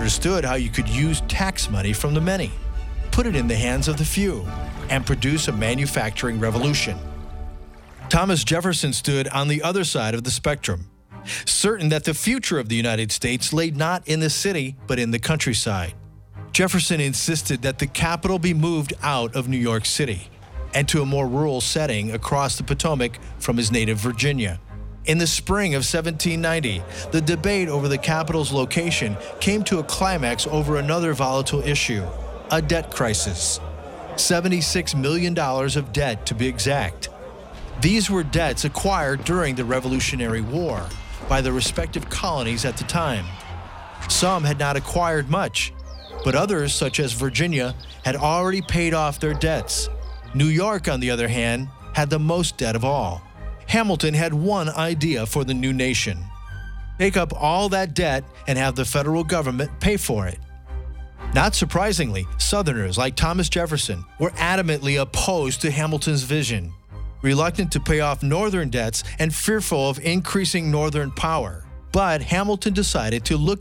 understood how you could use tax money from the many, put it in the hands of the few, and produce a manufacturing revolution. Thomas Jefferson stood on the other side of the spectrum, certain that the future of the United States lay not in the city but in the countryside. Jefferson insisted that the capital be moved out of New York City and to a more rural setting across the Potomac from his native Virginia. In the spring of 1790, the debate over the capital's location came to a climax over another volatile issue, a debt crisis. $76 million of debt, to be exact. These were debts acquired during the Revolutionary War by the respective colonies at the time. Some had not acquired much, but others, such as Virginia, had already paid off their debts. New York, on the other hand, had the most debt of all. Hamilton had one idea for the new nation: take up all that debt and have the federal government pay for it. Not surprisingly, Southerners like Thomas Jefferson were adamantly opposed to Hamilton's vision, reluctant to pay off Northern debts and fearful of increasing Northern power. But Hamilton decided to look